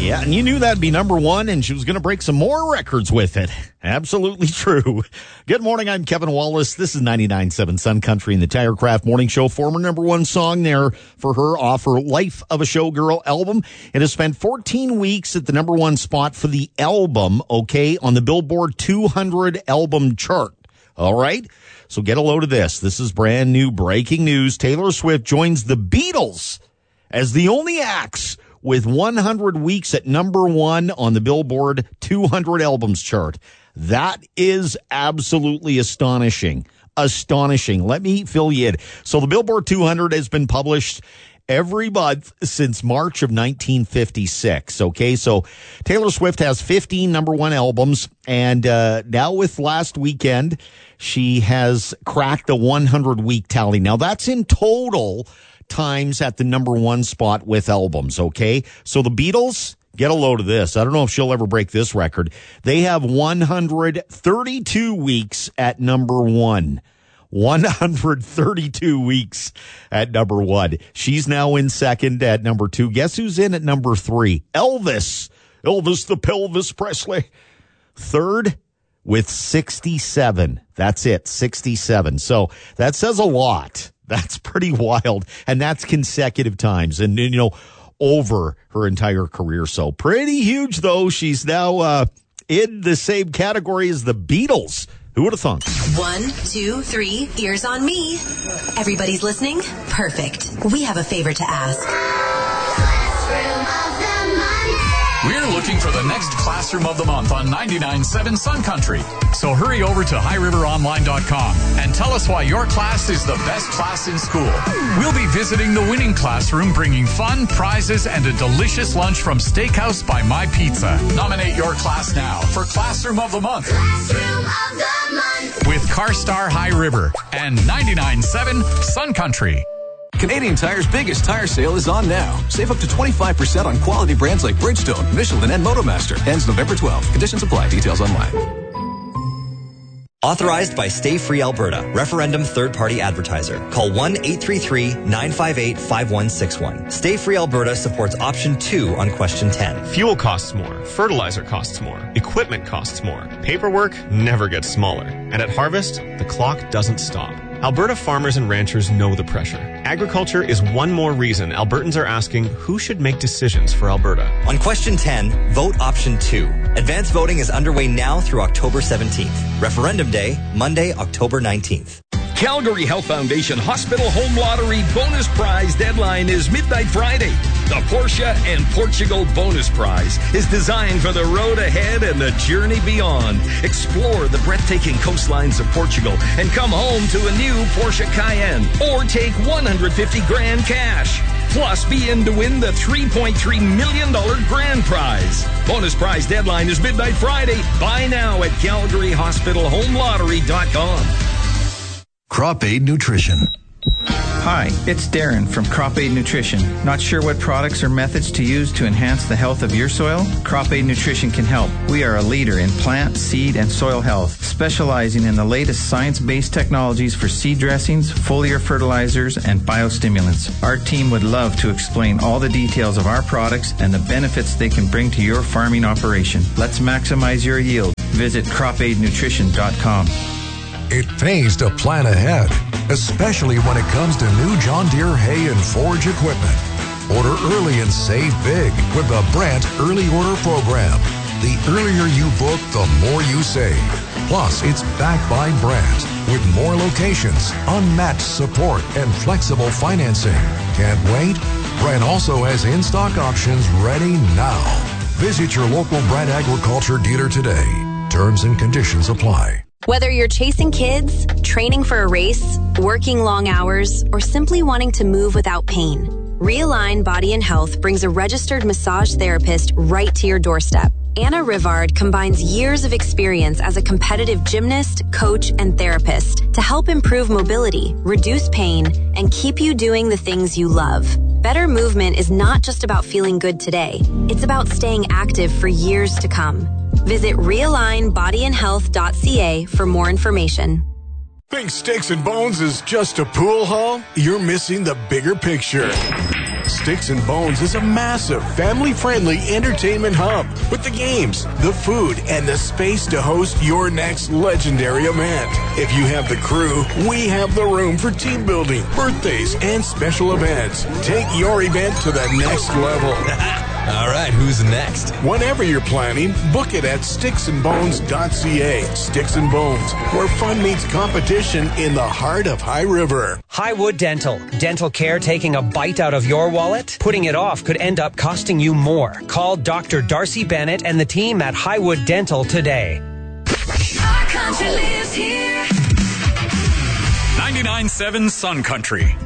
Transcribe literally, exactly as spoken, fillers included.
Yeah, and you knew that'd be number one, and she was going to break some more records with it. Absolutely true. Good morning, I'm Kevin Wallace. This is ninety-nine point seven Sun Country and the Tirecraft Morning Show. Former number one song there for her off her Life of a Showgirl album. It has spent fourteen weeks at the number one spot for the album, okay, on the Billboard two hundred album chart. All right? So get a load of this. This is brand new breaking news. Taylor Swift joins the Beatles as the only acts with one hundred weeks at number one on the Billboard two hundred albums chart. That is absolutely astonishing. Astonishing. Let me fill you in. So the Billboard two hundred has been published every month since March of nineteen fifty-six. Okay, so Taylor Swift has fifteen number one albums, and uh, now with last weekend, she has cracked the one hundred week tally. Now that's in total times at the number one spot with albums, okay? So the Beatles, get a load of this. I don't know if she'll ever break this record. They have one hundred thirty-two weeks at number one. one hundred thirty-two weeks at number one. She's now in second at number two. Guess who's in at number three? Elvis. Elvis the Pelvis Presley. Third with sixty-seven. That's it, sixty-seven. So that says a lot. That's pretty wild. And that's consecutive times. And, you know, over her entire career. So pretty huge, though. She's now uh, in the same category as the Beatles. Who would have thunk? One, two, three, ears on me. Everybody's listening? Perfect. We have a favor to ask. We're looking for the next Classroom of the Month on ninety-nine point seven Sun Country. So hurry over to high river online dot com and tell us why your class is the best class in school. We'll be visiting the winning classroom, bringing fun, prizes, and a delicious lunch from Steakhouse by My Pizza. Nominate your class now for Classroom of the Month. Classroom of the Month. With CarStar High River and ninety-nine point seven Sun Country. Canadian Tire's biggest tire sale is on now. Save up to twenty-five percent on quality brands like Bridgestone, Michelin, and Motomaster. Ends November twelfth. Conditions apply. Details online. Authorized by Stay Free Alberta. Referendum third-party advertiser. Call one eight three three, nine five eight, five one six one. Stay Free Alberta supports option two on question ten. Fuel costs more. Fertilizer costs more. Equipment costs more. Paperwork never gets smaller. And at Harvest, the clock doesn't stop. Alberta farmers and ranchers know the pressure. Agriculture is one more reason Albertans are asking who should make decisions for Alberta. On question ten, vote option two. Advanced voting is underway now through October seventeenth. Referendum day, Monday, October nineteenth. Calgary Health Foundation Hospital Home Lottery bonus prize deadline is midnight Friday. The Porsche and Portugal bonus prize is designed for the road ahead and the journey beyond. Explore the breathtaking coastlines of Portugal and come home to a new Porsche Cayenne or take one hundred fifty grand cash. Plus, be in to win the three point three million dollars grand prize. Bonus prize deadline is midnight Friday. Buy now at calgary hospital home lottery dot com. Crop Aid Nutrition. Hi, it's Darren from Crop Aid Nutrition. Not sure what products or methods to use to enhance the health of your soil? Crop Aid Nutrition can help. We are a leader in plant, seed, and soil health, specializing in the latest science-based technologies for seed dressings, foliar fertilizers, and biostimulants. Our team would love to explain all the details of our products and the benefits they can bring to your farming operation. Let's maximize your yield. Visit crop aid nutrition dot com. It pays to plan ahead, especially when it comes to new John Deere hay and forage equipment. Order early and save big with the Brandt Early Order Program. The earlier you book, the more you save. Plus, it's backed by Brandt with more locations, unmatched support, and flexible financing. Can't wait? Brandt also has in-stock options ready now. Visit your local Brandt Agriculture dealer today. Terms and conditions apply. Whether you're chasing kids, training for a race, working long hours, or simply wanting to move without pain, Realign Body and Health brings a registered massage therapist right to your doorstep. Anna Rivard combines years of experience as a competitive gymnast, coach, and therapist to help improve mobility, reduce pain, and keep you doing the things you love. Better movement is not just about feeling good today. It's about staying active for years to come. Visit realign body and health dot c a for more information. Think Sticks and Bones is just a pool hall? You're missing the bigger picture. Sticks and Bones is a massive, family-friendly entertainment hub with the games, the food, and the space to host your next legendary event. If you have the crew, we have the room for team building, birthdays, and special events. Take your event to the next level. All right, who's next? Whatever you're planning, book it at sticks and bones dot c a. Sticks and Bones, where fun meets competition in the heart of High River. Highwood Dental. Dental care taking a bite out of your wallet? Putting it off could end up costing you more. Call Doctor Darcy Bennett and the team at Highwood Dental today. Our country lives here. ninety-nine point seven Sun Country.